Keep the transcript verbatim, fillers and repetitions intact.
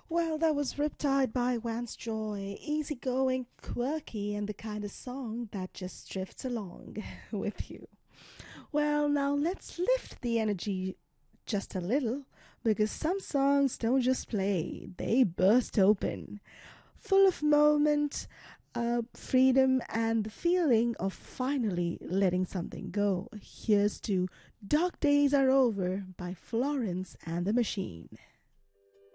Well, that was Riptide by Vance Joy. Easygoing, quirky, and the kind of song that just drifts along with you. Well, now let's lift the energy just a little because some songs don't just play, they burst open. Full of moment, uh, freedom, and the feeling of finally letting something go. Here's to Dark Days Are Over by Florence and the Machine.